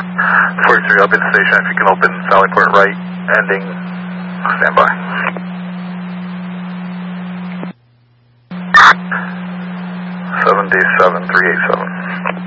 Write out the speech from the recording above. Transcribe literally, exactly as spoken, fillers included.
forty-three, I'll be at the station. If you can open Valley Port right, ending, stand by. seven D seven three eight seven.